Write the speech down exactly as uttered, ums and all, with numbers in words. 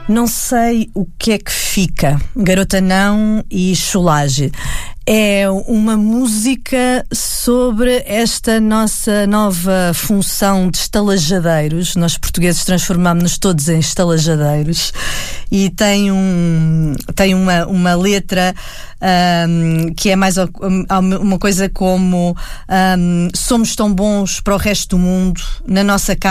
Não sei o que é que fica, Garota Não e Cholage. É uma música sobre esta nossa nova função de estalajadeiros. Nós portugueses transformámos-nos todos em estalajadeiros. E tem, um, tem uma, uma letra um, que é mais uma coisa como um, somos tão bons para o resto do mundo, na nossa casa